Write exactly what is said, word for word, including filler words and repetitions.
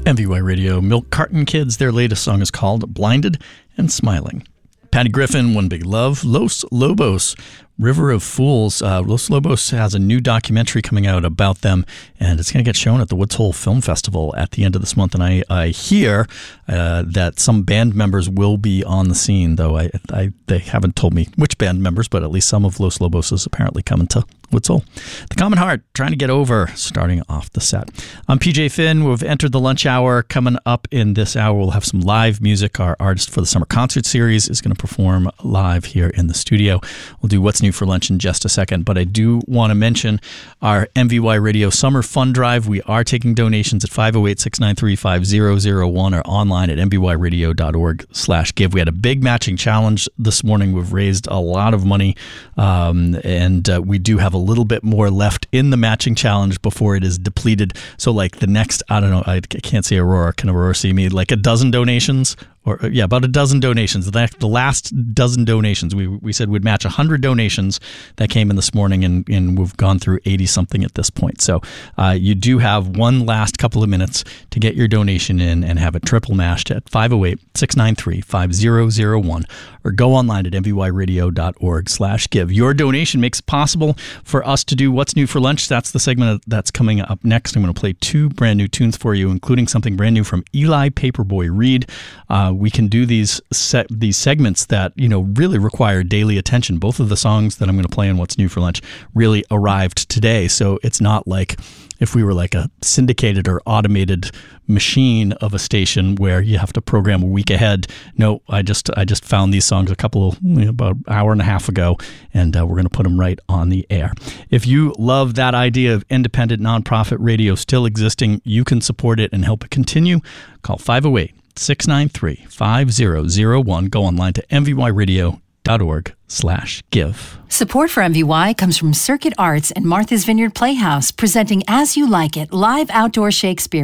M V Y Radio, Milk Carton Kids. Their latest song is called Blinded and Smiling. Patty Griffin, One Big Love, Los Lobos, River of Fools. Uh, Los Lobos has a new documentary coming out about them, and it's going to get shown at the Woods Hole Film Festival at the end of this month. And I, I hear uh, that some band members will be on the scene, though I, I they haven't told me which band members, but at least some of Los Lobos is apparently coming to Woods Hole. The Common Heart, Trying to Get Over, starting off the set. I'm P J Finn. We've entered the lunch hour. Coming up in this hour, we'll have some live music. Our artist for the summer concert series is going to perform live here in the studio. We'll do What's New for Lunch in just a second, but I do want to mention our M V Y Radio Summer Fund Drive. We are taking donations at five oh eight, six nine three, five oh oh one or online at m v y radio dot org slash give. We had a big matching challenge this morning. We've raised a lot of money, um, and uh, we do have a little bit more left in the matching challenge before it is depleted. So like the next, I don't know, I can't see Aurora. Can Aurora see me? Like a dozen donations? Or, yeah, about a dozen donations. The, the last dozen donations, we we said we'd match one hundred donations that came in this morning, and, and we've gone through eighty-something at this point. So uh, you do have one last couple of minutes to get your donation in and have it triple mashed at five oh eight, six nine three, five oh oh one or go online at m v y radio dot org slash give. Your donation makes it possible for us to do What's New for Lunch. That's the segment that's coming up next. I'm going to play two brand new tunes for you, including something brand new from Eli Paperboy Reed. Uh, we can do these se- these segments that, you know, really require daily attention. Both of the songs that I'm going to play in What's New for Lunch really arrived today, so it's not like if we were like a syndicated or automated machine of a station where you have to program a week ahead. No, I just I just found these songs a couple of, you know, about an hour and a half ago, and uh, we're going to put them right on the air. If you love that idea of independent nonprofit radio still existing, you can support it and help it continue. Call five oh eight, six nine three, five oh oh one. Go online to m v y radio dot org slash give. Support for M V Y comes from Circuit Arts and Martha's Vineyard Playhouse, presenting As You Like It, live outdoor Shakespeare.